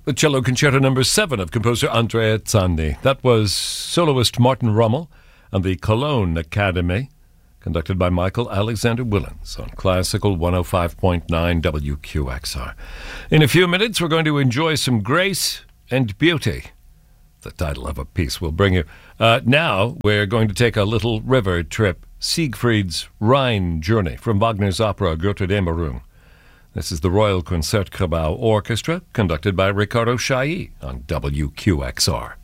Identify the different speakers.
Speaker 1: The Cello Concerto No. 7 of composer Andrea Zanni. That was soloist Martin Rommel and the Cologne Academy, conducted by Michael Alexander Willens on Classical 105.9 WQXR. In a few minutes, we're going to enjoy some Grace and Beauty, the title of a piece we'll bring you. Now, we're going to take a little river trip, Siegfried's Rhine Journey, from Wagner's opera Götter Dämmerung. This is the Royal Concertgebouw Orchestra, conducted by Ricardo Chailly on WQXR.